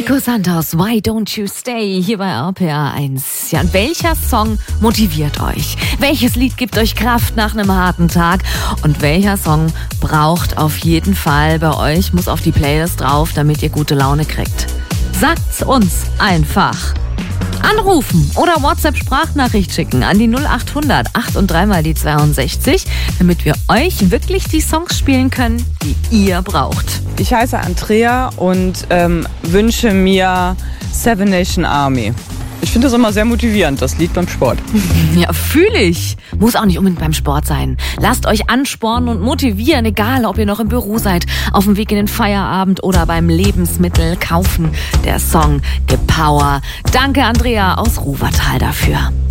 Nico Santos, Why Don't You Stay, hier bei RPA 1. Ja, und welcher Song motiviert euch? Welches Lied gibt euch Kraft nach einem harten Tag? Und welcher Song braucht auf jeden Fall bei euch, muss auf die Playlist drauf, damit ihr gute Laune kriegt? Sagt's uns einfach. Anrufen oder WhatsApp-Sprachnachricht schicken an die 0800 8 und 3 mal die 62, damit wir euch wirklich die Songs spielen können, die ihr braucht. Ich heiße Andrea und wünsche mir Seven Nation Army. Ich finde das immer sehr motivierend, das Lied beim Sport. Ja, fühle ich. Muss auch nicht unbedingt beim Sport sein. Lasst euch anspornen und motivieren, egal ob ihr noch im Büro seid, auf dem Weg in den Feierabend oder beim Lebensmittel kaufen. Der Song gibt Power. Danke, Andrea aus Ruwertal, dafür.